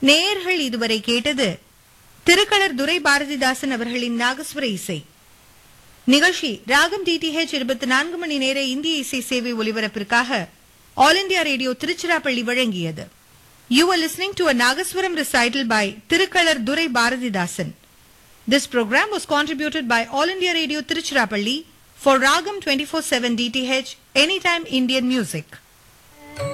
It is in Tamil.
நேயர்கள் இதுவரை கேட்டது திருக்களர் துரை பாரதிதாசன் அவர்களின் நாகஸ்வர இசை நிகழ்ச்சி. ராகம் டிடிஹெச் 24 மணி நேர இந்திய இசை சேவை ஒலிபரப்பிற்காக ஆல் இண்டியா ரேடியோ திருச்சிராப்பள்ளி வழங்கியது. You are listening to a Nagaswaram recital by Tirukkalar Durai Bharathidasan. This program was contributed by All India Radio Tiruchirappalli for Ragam 24/7 DTH Anytime Indian Music.